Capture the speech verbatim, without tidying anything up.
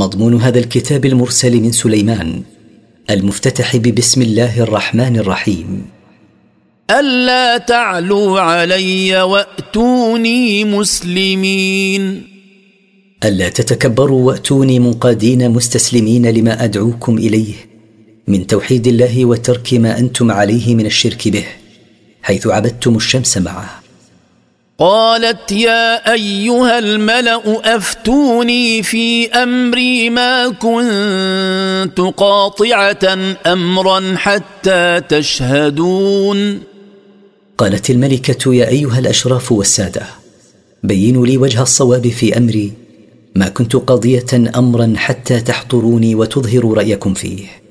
مضمون هذا الكتاب المرسل من سليمان المفتتح ببسم الله الرحمن الرحيم: ألا تعلوا علي وأتوني مسلمين. ألا تتكبروا وأتوني منقادين مستسلمين لما أدعوكم إليه من توحيد الله وترك ما أنتم عليه من الشرك به، حيث عبدتم الشمس معه. قالت يا أيها الملأ أفتوني في أمري ما كنت قاطعة أمرا حتى تشهدون. قالت الملكة: يا أيها الأشراف والسادة، بينوا لي وجه الصواب في أمري، ما كنت قاضية أمرا حتى تحضروني وتظهروا رأيكم فيه.